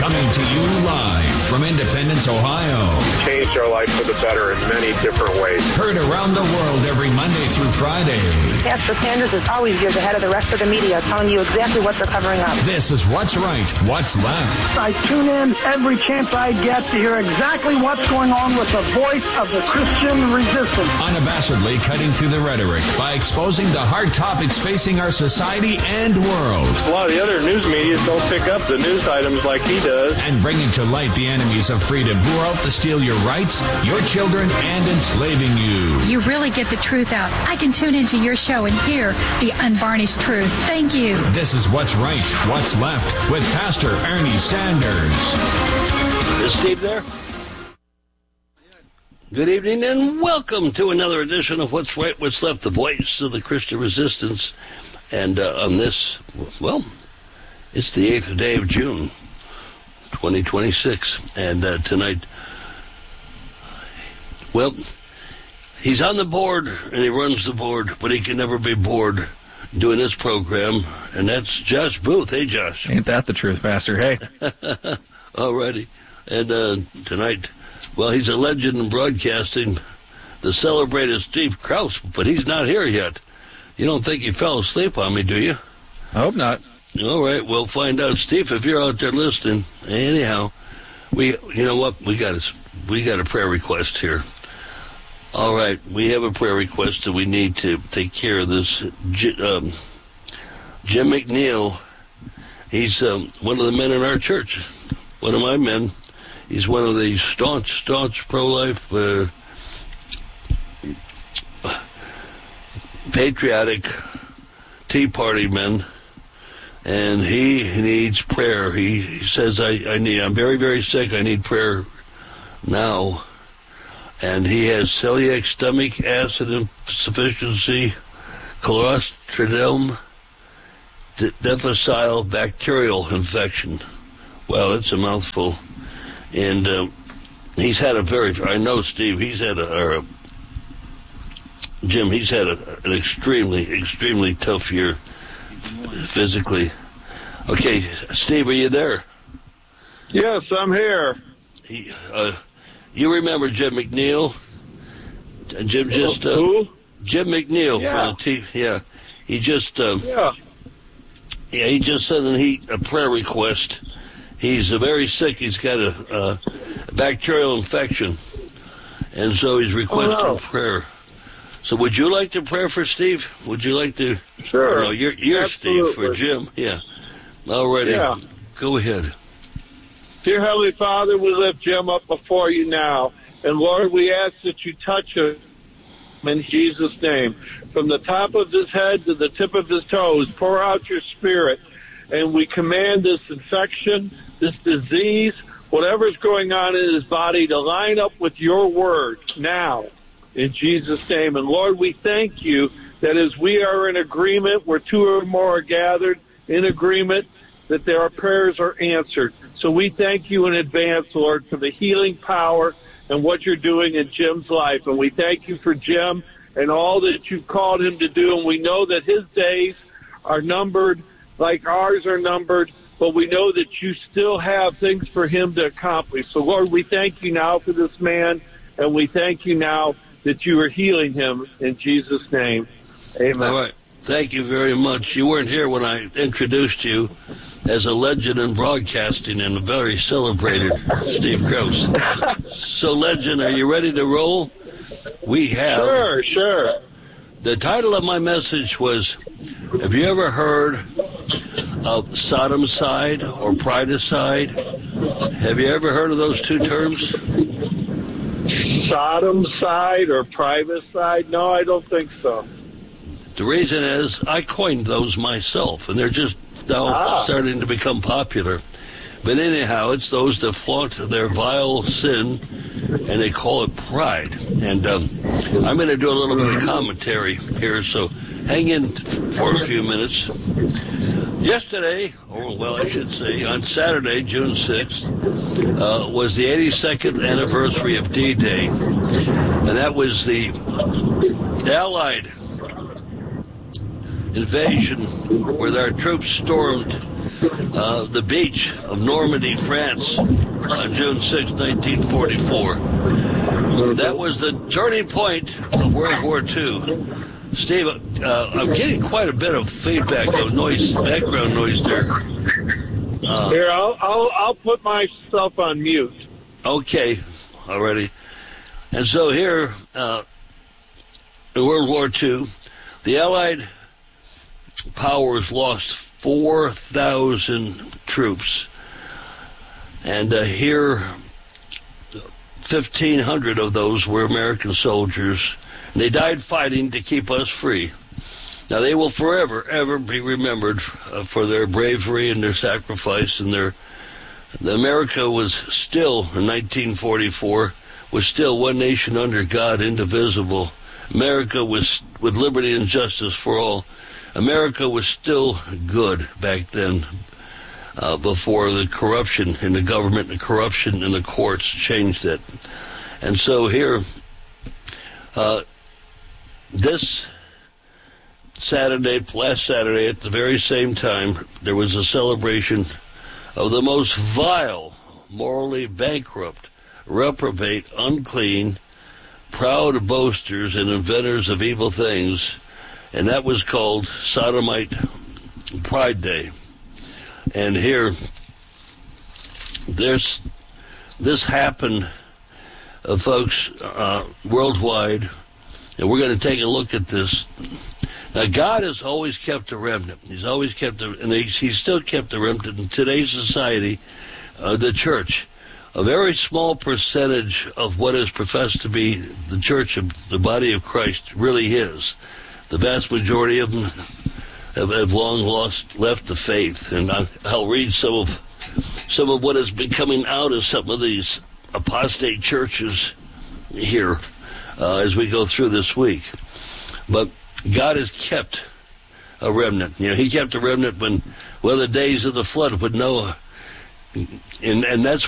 Coming to you live from Independence, Ohio. Changed our life for the better in many different ways. Heard around the world every Monday through Friday. Pastor Sanders is always years ahead of the rest of the media, telling you exactly what they're covering up. This is What's Right, What's Left. I tune in every chance I get to hear exactly what's going on with the voice of the Christian resistance. Unabashedly cutting through the rhetoric by exposing the hard topics facing our society and world. A lot of the other news media don't pick up the news items like he does. And bringing to light the enemies of freedom who are out to steal your rights, your children, and enslaving you. You really get the truth out. I can tune into your show and hear the unvarnished truth. Thank you. This is What's Right, What's Left with Pastor Ernie Sanders. Is Steve there? Good evening and welcome to another edition of What's Right, What's Left, the voice of the Christian resistance. And on this, well, it's the 8th day of June, 2026. And tonight, well, he's on the board and he runs the board, but he can never be bored doing this program. And that's Josh Booth. Hey, Josh. Ain't that the truth, Pastor? Hey. Alrighty. And tonight, well, he's a legend in broadcasting, the celebrated Steve Krause, but he's not here yet. You don't think he fell asleep on me, do you? I hope not. All right, we'll find out. Steve, if you're out there listening, anyhow, you know what? We got a prayer request here. All right, we have a prayer request that we need to take care of this. Jim McNeil, he's one of the men in our church, one of my men. He's one of the staunch pro-life, patriotic Tea Party men, and he needs prayer. He says, I'm very, very sick. I need prayer now. And he has celiac stomach acid insufficiency, Clostridium difficile bacterial infection. Well, it's a mouthful. And he's had I know, Steve, Jim, he's had an extremely, extremely tough year physically. Okay, Steve, are you there? Yes, I'm here. You remember Jim McNeil? Jim just... who? Jim McNeil yeah. from the yeah. He just... yeah, he just sent a prayer request. He's very sick. He's got a bacterial infection. And so he's requesting prayer. So would you like to pray for Steve? Would you like to? Sure. No, you're Steve for Jim. Yeah. All righty. Yeah. Go ahead. Dear Heavenly Father, we lift Jim up before you now. And Lord, we ask that you touch him in Jesus' name. From the top of his head to the tip of his toes, pour out your spirit. And we command this infection, this disease, whatever's going on in his body to line up with your word now, in Jesus' name. And Lord, we thank you that as we are in agreement, where two or more are gathered in agreement, that their prayers are answered. So we thank you in advance, Lord, for the healing power and what you're doing in Jim's life. And we thank you for Jim and all that you've called him to do. And we know that his days are numbered like ours are numbered, but we know that you still have things for him to accomplish. So, Lord, we thank you now for this man, and we thank you now that you are healing him in Jesus' name. Amen. All right. Thank you very much. You weren't here when I introduced you as a legend in broadcasting and a very celebrated Steve Krause. So, legend, are you ready to roll? We have. Sure. The title of my message was, have you ever heard of sodomicide or pridicide? Have you ever heard of those two terms? Sodomicide or privacide? No, I don't think so. The reason is I coined those myself, and they're just now starting to become popular. But anyhow, it's those that flaunt their vile sin, and they call it pride. And I'm going to do a little bit of commentary here, so hang in for a few minutes. Yesterday, or well, I should say, on Saturday, June 6th, was the 82nd anniversary of D-Day, and that was the Allied invasion where our troops stormed the beach of Normandy, France, on June 6, 1944. That was the turning point of World War II. Steve, I'm getting quite a bit of feedback of noise, background noise there. Here, I'll put myself on mute. Okay, already. And so here, in World War II, the Allied powers lost 4,000 troops. And here, 1,500 of those were American soldiers. And they died fighting to keep us free. Now, they will forever, ever be remembered for their bravery and their sacrifice. And America was still, in 1944, was still one nation under God, indivisible. America was with liberty and justice for all. America was still good back then, before the corruption in the government, the corruption in the courts changed it. And so here, this Saturday, last Saturday, at the very same time, there was a celebration of the most vile, morally bankrupt, reprobate, unclean, proud boasters and inventors of evil things, and that was called Sodomite Pride Day. And here, this happened, folks, worldwide, and we're going to take a look at this. Now, God has always kept a remnant. He's always kept and he's still kept a remnant in today's society, the church. A very small percentage of what is professed to be the church of the body of Christ really is. The vast majority of them have long left the faith. And I'll read some of what has been coming out of some of these apostate churches here as we go through this week. But God has kept a remnant. You know, he kept a remnant when the days of the flood with Noah. And that's